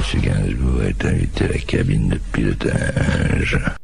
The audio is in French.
Monsieur Gainsbourg est invité à la cabine de pilotage.